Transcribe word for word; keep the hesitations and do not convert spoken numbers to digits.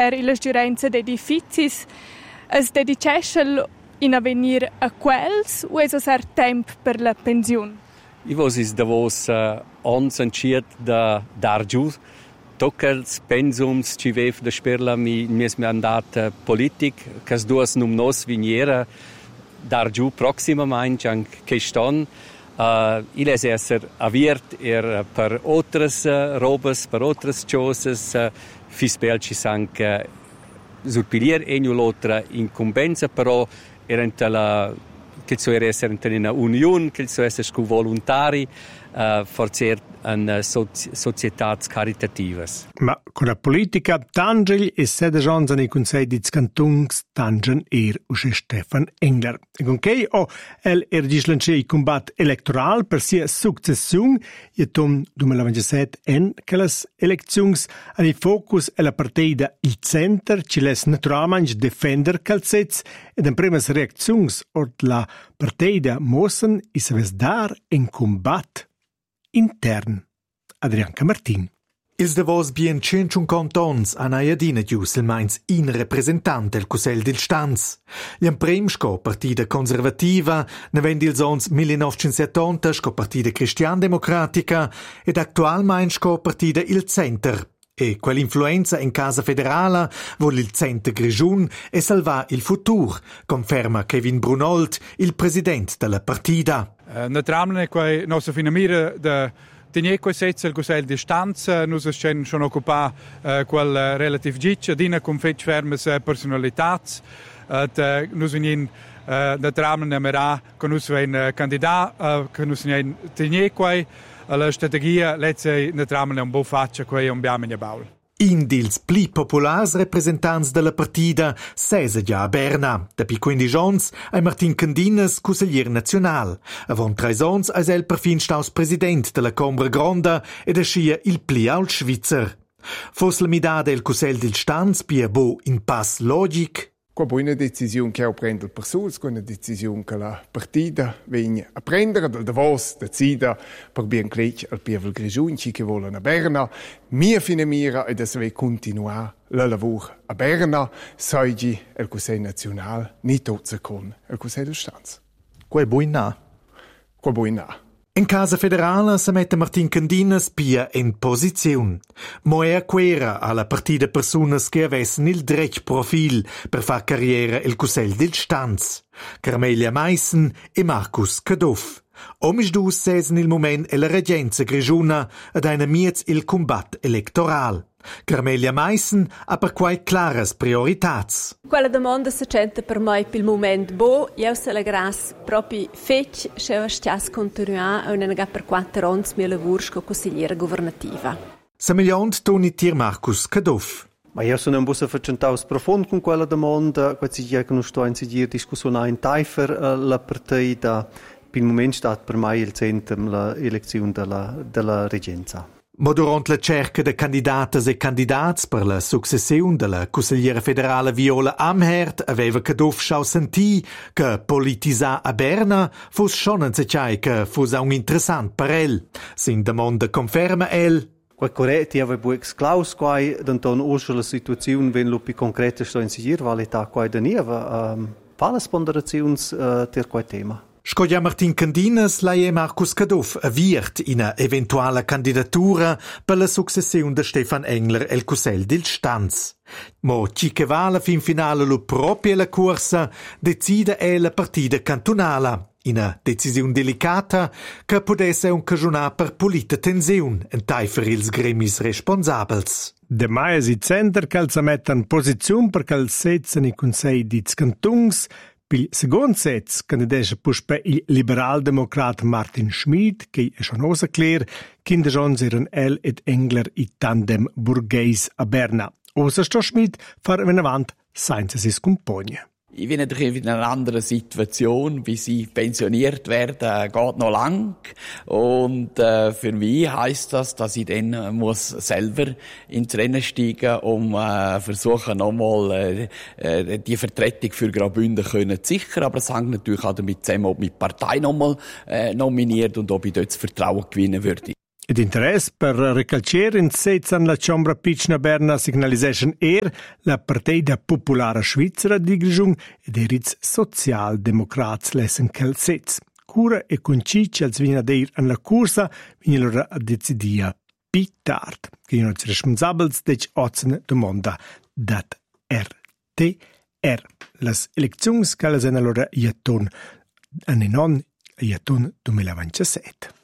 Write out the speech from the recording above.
er illa sgiurenza d'edificis. Es dediceschel in avvenir a quels o es er temp per la pensiun? I vos is da vos uh, ons entschied da dar giù toccels pensums ci vev da sperla mi mies mandat uh, politic cas duas num nos viniera dar giù proximamente anche queston uh, il es esser aviert er uh, per otras uh, robes per otras cosas uh, fispel ci sanc uh, surpilier eniu l'otra incumbenza però erent la che so era essere in una unione che so essere scu volontari uh, forse an soci- societats caritativas. Ma con la politica tangel e sede Johnson i Consiglio di Cantungs tangen er usce Stefan Engler. E con che o el ergislanche i combat electoral per sia successiun e tom duemilaventisette en che las elections an il focus e la partida il center ci les naturalmente defender calzets ed en primas reactions ort la partida mossen i saves dar en combat intern. Adrianca Martin. Ils davos bien centuncont ons han aiadina giusselmeins in representant del Cussel dil Stanz. Liam prim sco partida conservativa, nevend ils ons millenovecentosettanta sco partida cristian-democratica ed actualmein sco partida il Center. E quell'influenza in casa federala vuol il Center Grigiun e salva il futur, conferma Kevin Brunold, il president della partida. Uh, Naturalmente, quei nostra finamira de Tenir quei sezza il Cussel di Stanza, nus scen schon occupa uh, quel uh, relativ gitsch, adina con fetch fermes uh, personalitats, et uh, nus venin uh, naturalmente merà con nus ein uh, candidat, uh, con nus venin tenir quei la strategia lezze naturalmente un bo faccia quei un biamo in baul. In dils pli populars representants della partida sesa già a Berna. Dapi quindici ons ai Martin Candinas, consiglier nazional. Avon tres ons eis el perfin staus president della Combra Gronda ed ascia il pli aul Svizzer. Fos la midada el Cussel dil Stanz pia bo in pass logic. Qua una decisione che ho preso il persus, una decisione che la partita viene a prendere, dal davos decida per bien clec al Pievel Grigiunci che vogliono a Berna. Mia fine mira è di continuare la lavoro a Berna, saggi il Consiglio nazionale, ni tozza con il Consiglio di Stanza. Qua è buona. Qua è buona. In casa federale si mette Martin Candinas pia in posizione. Mo è a quera alla partita personas che avessero il dretto profil per far carriera il Cussel del Stanz. Carmelia Meissen e Marcus Cadoff. Omis dus sesen il moment e la reggenza grigiuna ad una miez il combat electoral. Carmelia Meissen ha per quai claras prioritats. Quella domanda si centa per me per il momento bo, io se la gras proprio fec, se ho stias continuare a una per quattro anni mio lavoro come consigliera governativa. Samigliont toni tir Marcus Cadoff. Ma io sono un busso facentaus profondo con quella domanda, quasi già che non sto a inseguire discussione in Taifer, la partita per il momento sta per me il centro l'elezione della, della reggenza. Ma durant la cerca de candidatas e candidats per la successione della consigliera federale Viola Amherd aveva Cadoff schau sentì che politisà a Berna fosse schon un secai che fosse un interessant per el. Sin domanda conferma el. Quai corretti ave buex claus quai d'anton uscia la situazione ven lupi concreta sto insegir valita quai da nieva um, palas ponderazions uh, ter quai tema. Scoia Martin Candinas la e Marcus Cadoff aviert in a eventuale candidatura per la successione de Stefan Engler el Cussel dil Stanz. Mo ci che va alla fin finale lo proprio la corsa decide è la partita cantonala. Una decisione delicata che potesse occasionare per pulita tensione in taifer ils gremis responsabels. De mai si center calza mettan posizione per calzezzen i Consiglio di Cantungs. Il secondo set candidesce puspe il liberal-democrat Martin Schmid, che è schon osa clear, che Jones erano el ed Engler i tandem burgheis a Berna. Osa sto Schmid far ven avant senza si scompogna. Ich bin natürlich in einer anderen Situation, wie sie pensioniert werden, geht noch lang. Und äh, für mich heisst das, dass ich dann äh, muss selber ins Rennen steigen, um äh, versuchen nochmal äh, die Vertretung für Graubünden können zu sichern. Aber es hängt natürlich auch damit zusammen, ob die Partei nochmal äh, nominiert und ob ich dort das Vertrauen gewinnen würde. Ed interess per recalcier in sezan la Ciambra Pitschna Berna signaliseschen er la Partida Populara Svizzera di Grischun ed erits Sozialdemocrats lessen quel sez. Cura e concici als vina deir an la cursa vini loro a decidia pi tard. Che io non si responsabels dec ozen domanda dat R T R. Las eleczions che la sena loro iaton an enon iaton duemilaventisette.